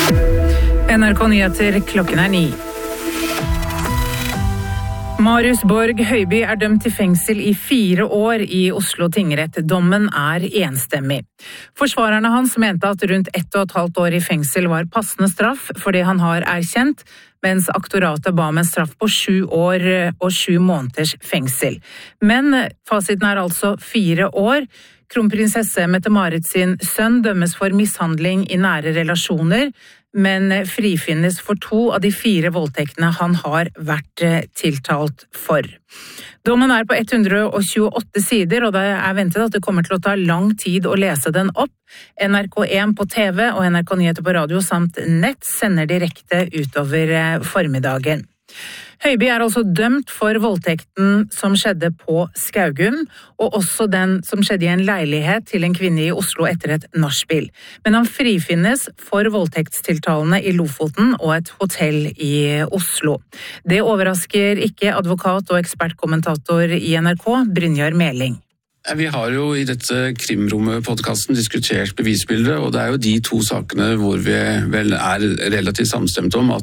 NRK Nyheter, klokken 9. Marius Borg Høiby dømt til fengsel i 4 år i Oslo tingrett. Dommen enstemmig. Forsvarerne hans mente at rundt 1,5 år i fengsel var passende straff for det han har erkjent, mens aktoratet ba om en straff på 7 år og 7 måneders fengsel. Men fasiten altså 4 år. Kronprinsesse Mette-Marit sin sønn dømmes for mishandling i nære relasjoner, men frifinnes for 2 av de 4 voldtektene han har vært tiltalt for. Dommen på 128 sider, og det ventet at det kommer til å ta lang tid å lese den opp. NRK1 på TV og NRK Nyheter på radio samt nett sender direkte utover formiddagen. Høiby altså dømt for voldtekten som skjedde på Skaugum, og også den som skjedde i en leilighet til en kvinne i Oslo etter et nachspiel. Men han frifinnes for voldtektstiltalene i Lofoten og et hotell i Oslo. Det overrasker ikke advokat og ekspertkommentator i NRK, Brynjar Meling. Vi har jo i dette Krimrommet-podcasten diskutert bevisbildet, og det jo de 2 sakene hvor vi vel relativt samstemt om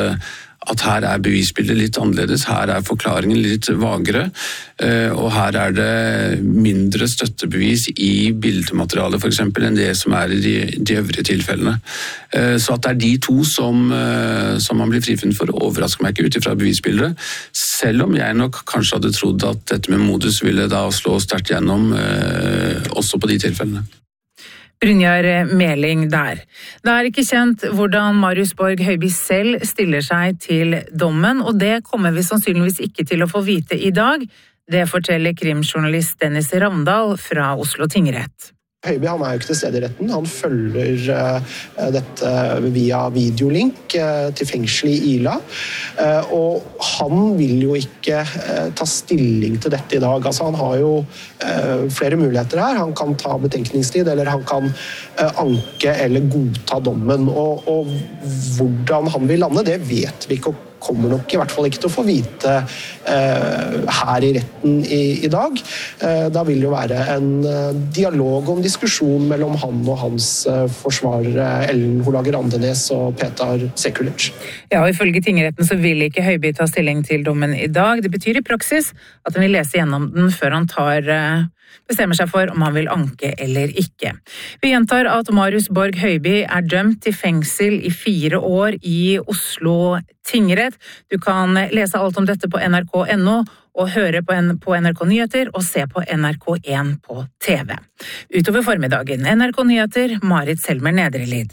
at her bevisbildet litt annerledes, her forklaringen litt vagere, og her det mindre støttebevis i bildematerialet for eksempel enn det som i de øvrige tilfellene. Så at det de 2 som man blir frifunnet for, overrasker meg ikke ut ifra bevisbildet, selv om jeg nok kanskje hadde trodd at dette med modus ville da slå sterkt gjennom også på de tilfellene. Brynjar Meling der. Det ikke kjent hvordan Marius Borg Høiby selv stiller seg til dommen, og det kommer vi sannsynligvis ikke til å få vite i dag. Det forteller krimjournalist Dennis Ravndal fra Oslo tingrett. Høiby han jo ikke til stede i retten. Han følger dette via videolink til fengsel i Ila. Og han vil jo ikke ta stilling til dette i dag. Altså, han har jo flere muligheter her. Han kan ta betenkningstid, eller han kan anke eller godta dommen. Og hvordan han vil lande, det vet vi ikke, og kommer nok i hvert fall ikke til å få vite her i retten i dag. Da vil det jo være en dialog og en diskusjon mellom han og hans forsvarere Ellen Holager Andenes og Petar Sekulic. Ja, og ifølge tingretten så vil ikke Høiby ta stilling til dommen i dag. Det betyr i praksis at han vil lese gjennom den før han bestemmer seg for om han vil anke eller ikke. Vi gjentar at Marius Borg Høiby dømt til fengsel i 4 år i Oslo tingrett. Du kan lese alt om dette på nrk.no og høre på NRK Nyheter og se på NRK1 på TV. Utover formiddagen, NRK Nyheter, Marit Selmer Nedrelid.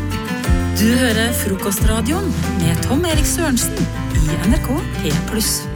Du hører Frokostradioen med Tom Erik Sørensen i NRK P+.